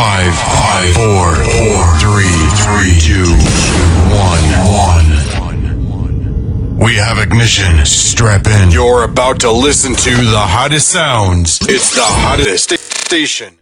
5, 4, 3, 2, 1. We have ignition. Strap in. You're about to listen to the hottest sounds. It's the hottest station.